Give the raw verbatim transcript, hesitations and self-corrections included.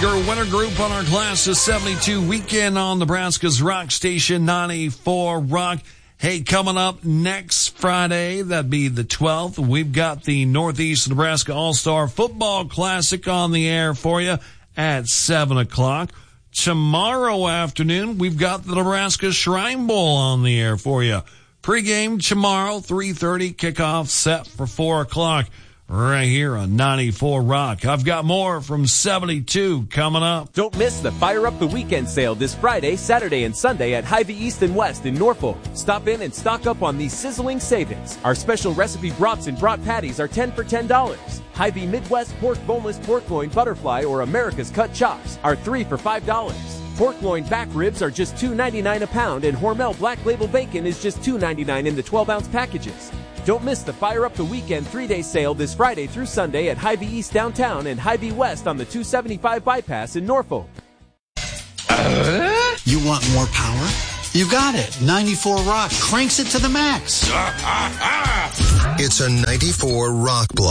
your winter group on our Class of seventy-two weekend on Nebraska's Rock Station ninety-four Rock. Hey, coming up next Friday, that'd be the twelfth, we've got the Northeast Nebraska All-Star Football Classic on the air for you at seven o'clock. Tomorrow afternoon, we've got the Nebraska Shrine Bowl on the air for you. Pre-game tomorrow, three thirty, kickoff set for four o'clock. Right here on ninety-four Rock. I've got more from seventy-two coming up. Don't miss the Fire Up the Weekend sale this Friday, Saturday, and Sunday at Hy-Vee East and West in Norfolk. Stop in and stock up on these sizzling savings. Our special recipe brats and brat patties are ten for ten dollars. Hy-Vee Midwest Pork Boneless Pork Loin Butterfly or America's Cut Chops are three for five dollars. Pork loin back ribs are just two ninety-nine a pound, and Hormel Black Label Bacon is just two ninety-nine in the twelve ounce packages. Don't miss the Fire Up the Weekend three-day sale this Friday through Sunday at Hy-Vee East downtown and Hy-Vee West on the two seventy-five bypass in Norfolk. Uh, you want more power? You got it. ninety-four Rock cranks it to the max. It's a ninety-four Rock block.